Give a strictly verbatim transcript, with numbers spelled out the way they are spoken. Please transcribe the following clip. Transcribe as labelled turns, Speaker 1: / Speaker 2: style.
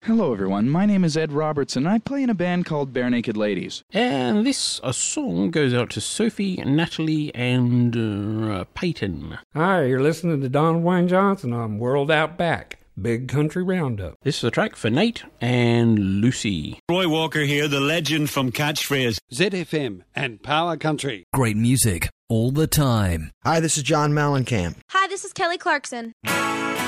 Speaker 1: Hello everyone, my name is Ed Robertson and I play in a band called Bare Naked Ladies.
Speaker 2: And this a song goes out to Sophie, Natalie, and uh, Peyton.
Speaker 3: Hi, you're listening to Don Wayne Johnson on World Out Back, Big Country Roundup.
Speaker 2: This is a track for Nate and Lucy.
Speaker 4: Roy Walker here, the legend from Catchphrase.
Speaker 5: Z F M and Power Country.
Speaker 6: Great music all the time.
Speaker 7: Hi, this is John Mellencamp.
Speaker 8: Hi, this is Kelly Clarkson.